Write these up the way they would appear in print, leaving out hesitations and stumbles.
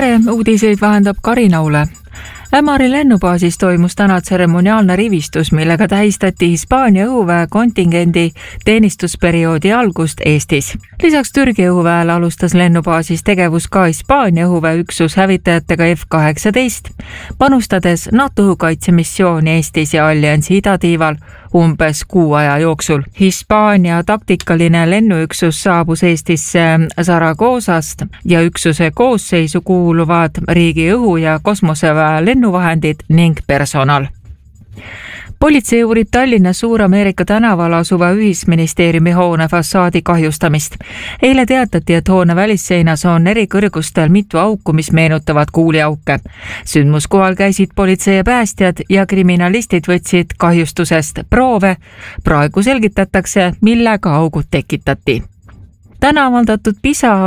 Tere, uudiseid vahendab Karina Ule. Ämari lennubaasis toimus täna tseremoniaalne rivistus, millega tähistati Hispaania õhuväe kontingendi teenistusperioodi algust Eestis. Lisaks Türgi õhuväele alustas lennubaasis tegevus ka Hispaania õhuväe üksus hävitajatega F-18, panustades NATO õhukaitsemissiooni Eestis ja alliansi idatiival umbes 6 aja jooksul. Hispaania taktikaline lennuüksus saabus Eestisse Zaragozast ja üksuse koosseisu kuuluvad riigi õhu- ja kosmoseväe lennuvahendid ning personal. Politsei uurib Tallinnas Suur-Ameerika tänaval asuva ühisministeeriumi hoone fassaadi kahjustamist. Eile teatati, et hoone välisseinas on eri kõrgustel mitu auku, mis meenutavad kuuliauke. Sündmuskohal käisid politsei ja päästjad ja kriminalistid võtsid kahjustusest proove. Praegu selgitatakse, millega augud tekitati. Täna avaldatud PISA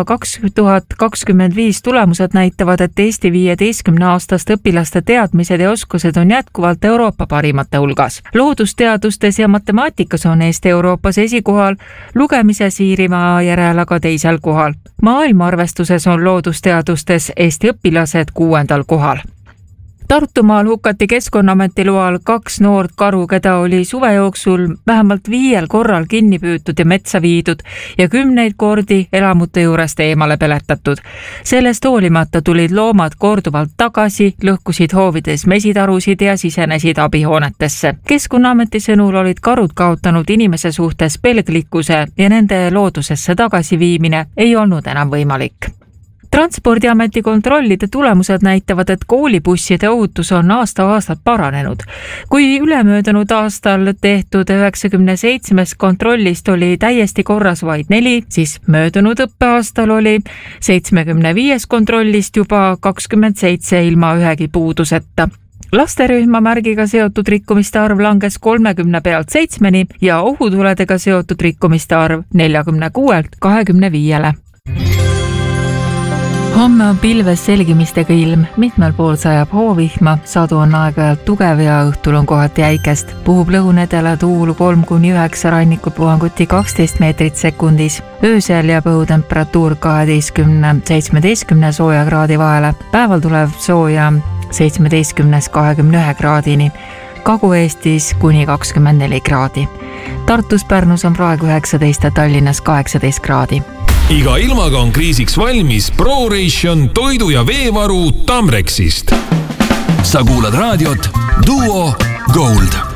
2025 tulemused näitavad, et Eesti 15-aastast õpilaste teadmised ja oskused on jätkuvalt Euroopa parimate hulgas. Loodusteadustes ja matemaatikas on Eesti Euroopas esikohal, lugemises Iirimaa järel aga teisel kohal. Maailmaarvestuses on loodusteadustes Eesti õpilased 6. kohal. Tartumaal hukati Keskkonnaameti loal 2 noort karu, keda oli suve jooksul vähemalt 5 korral kinni püütud ja metsa viidud ja 10 kordi elamute juurest eemale peletatud. Sellest hoolimata tulid loomad korduvalt tagasi, lõhkusid hoovides mesitarusid ja sisenesid abihoonetesse. Keskkonnaameti sõnul olid karud kaotanud inimese suhtes pelglikkuse ja nende loodusesse tagasiviimine ei olnud enam võimalik. Transpordiameti kontrollide tulemused näitavad, et koolibusside ohutus on aasta-aastalt paranenud. Kui ülemöödunud aastal tehtud 97 kontrollist oli täiesti korras vaid 4, siis möödunud õppeaastal oli 75 kontrollist juba 27 ilma ühegi puuduseta. Lasterühma märgiga seotud rikkumiste arv langes 30 pealt 7-ni ja ohutuledega seotud rikkumiste arv 46-lt 25-le. Homme on pilves selgimistega ilm, mitmel pool sajab hoovihma, sadu on aeg-ajalt tugev ja õhtul on kohati äikest. Puhub lõunedele tuul 3-9 rannikupuhanguti 12 meetrit sekundis. Öösel jääb õhutemperatuur 12-17 sooja kraadi vahele. Päeval tuleb sooja 17-21 kraadini. Kagu-Eestis kuni 24 kraadi. Tartus, Pärnus on praegu 19 ja Tallinnas 18 kraadi. Iga ilmaga on kriisiks valmis ProRation toidu- ja veevaru Tamrexist. Sa kuulad raadiot Duo Gold.